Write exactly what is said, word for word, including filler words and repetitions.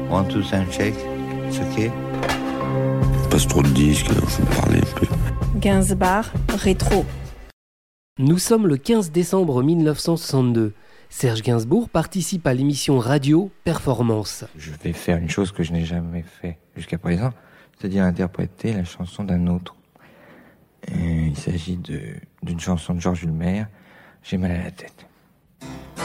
One, two, sound check. It's okay. Passe trop de disques, il faut parler un peu. Gainsbourg, rétro. Nous sommes le quinze décembre mille neuf cent soixante-deux. Serge Gainsbourg participe à l'émission radio Performance. Je vais faire une chose que je n'ai jamais fait jusqu'à présent, c'est-à-dire interpréter la chanson d'un autre. Et il s'agit de, d'une chanson de Georges Hulmer, J'ai mal à la tête.